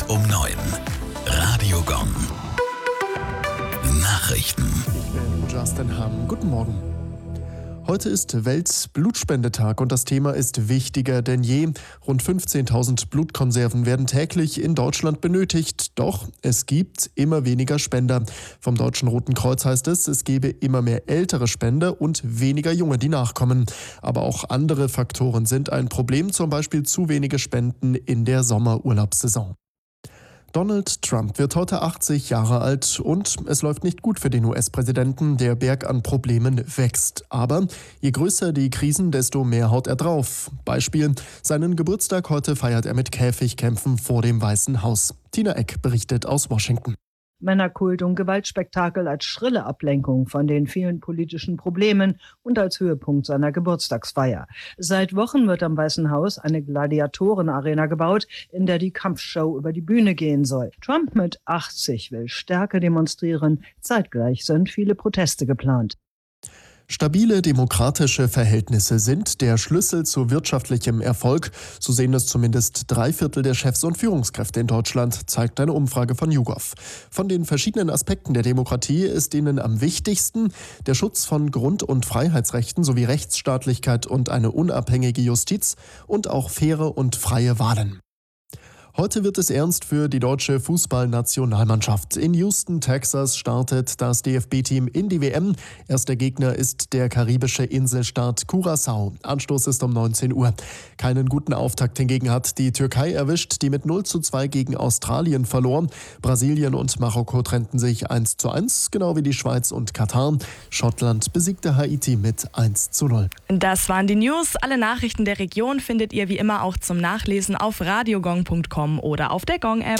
um 9. Radio Gong. Nachrichten. Ich bin Justin Hamm. Guten Morgen. Heute ist Weltblutspendetag und das Thema ist wichtiger denn je. Rund 15.000 Blutkonserven werden täglich in Deutschland benötigt. Doch es gibt immer weniger Spender. Vom Deutschen Roten Kreuz heißt es gebe immer mehr ältere Spender und weniger junge, die nachkommen. Aber auch andere Faktoren sind ein Problem, zum Beispiel zu wenige Spenden in der Sommerurlaubssaison. Donald Trump wird heute 80 Jahre alt und es läuft nicht gut für den US-Präsidenten. Der Berg an Problemen wächst. Aber je größer die Krisen, desto mehr haut er drauf. Beispiel: Seinen Geburtstag heute feiert er mit Käfigkämpfen vor dem Weißen Haus. Tina Eck berichtet aus Washington. Männerkult und Gewaltspektakel als schrille Ablenkung von den vielen politischen Problemen und als Höhepunkt seiner Geburtstagsfeier. Seit Wochen wird am Weißen Haus eine Gladiatorenarena gebaut, in der die Kampfshow über die Bühne gehen soll. Trump mit 80 will Stärke demonstrieren. Zeitgleich sind viele Proteste geplant. Stabile demokratische Verhältnisse sind der Schlüssel zu wirtschaftlichem Erfolg. So sehen es zumindest 3/4 der Chefs und Führungskräfte in Deutschland, zeigt eine Umfrage von YouGov. Von den verschiedenen Aspekten der Demokratie ist ihnen am wichtigsten der Schutz von Grund- und Freiheitsrechten sowie Rechtsstaatlichkeit und eine unabhängige Justiz und auch faire und freie Wahlen. Heute wird es ernst für die deutsche Fußballnationalmannschaft. In Houston, Texas startet das DFB-Team in die WM. Erster Gegner ist der karibische Inselstaat Curaçao. Anstoß ist um 19 Uhr. Keinen guten Auftakt hingegen hat die Türkei erwischt, die mit 0:2 gegen Australien verlor. Brasilien und Marokko trennten sich 1:1, genau wie die Schweiz und Katar. Schottland besiegte Haiti mit 1:0. Das waren die News. Alle Nachrichten der Region findet ihr wie immer auch zum Nachlesen auf radiogong.com oder auf der Gong-App.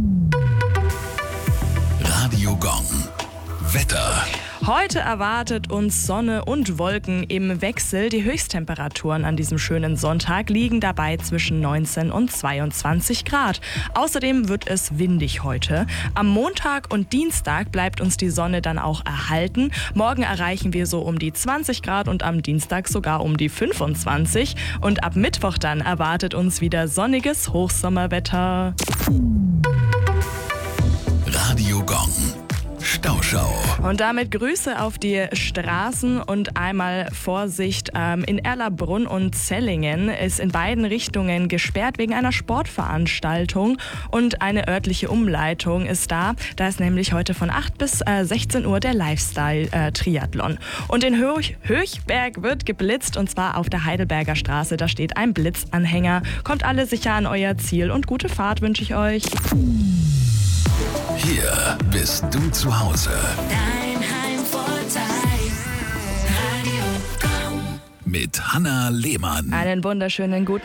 Radio Gong. Wetter. Heute erwartet uns Sonne und Wolken im Wechsel. Die Höchsttemperaturen an diesem schönen Sonntag liegen dabei zwischen 19 und 22 Grad. Außerdem wird es windig heute. Am Montag und Dienstag bleibt uns die Sonne dann auch erhalten. Morgen erreichen wir so um die 20 Grad und am Dienstag sogar um die 25. Und ab Mittwoch dann erwartet uns wieder sonniges Hochsommerwetter. Radio Gong. Stauschau. Und damit Grüße auf die Straßen und einmal Vorsicht. In Erlabrunn und Zellingen ist in beiden Richtungen gesperrt wegen einer Sportveranstaltung und eine örtliche Umleitung ist da. Da ist nämlich heute von 8 bis 16 Uhr der Lifestyle-Triathlon. Und in Höchberg wird geblitzt und zwar auf der Heidelberger Straße. Da steht ein Blitzanhänger. Kommt alle sicher an euer Ziel und gute Fahrt wünsche ich euch. Hier bist du zu Hause. Dein Heimvorteil. Radio Gong. Mit Hanna Lehmann. Einen wunderschönen guten